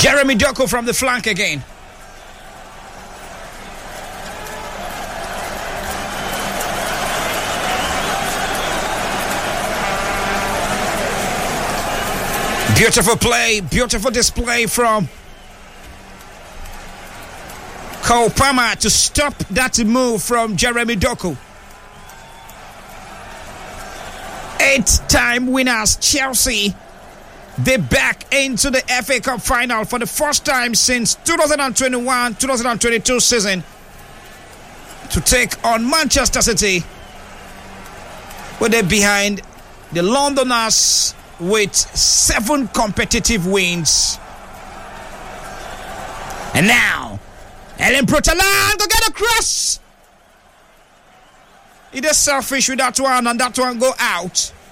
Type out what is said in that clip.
Jeremy Doku from the flank again. Beautiful play, beautiful display from Cole Palmer to stop that move from Jeremy Doku. 8-time winners Chelsea, they back into the FA Cup final for the first time since 2021-2022 season to take on Manchester City, where they're behind the Londoners with 7 competitive wins. And now Ellen Protalan go get a cross. He is selfish with that one, and that one go out.